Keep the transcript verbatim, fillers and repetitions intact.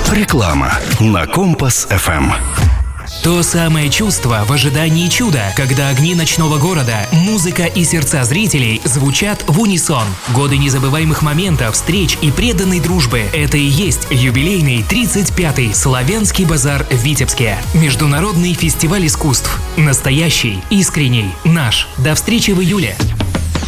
Реклама на Компас эф эм. То самое чувство в ожидании чуда, когда огни ночного города, музыка и сердца зрителей звучат в унисон. Годы незабываемых моментов, встреч и преданной дружбы – это и есть юбилейный тридцать пятый Славянский базар в Витебске. Международный фестиваль искусств. Настоящий, искренний, наш. До встречи в июле.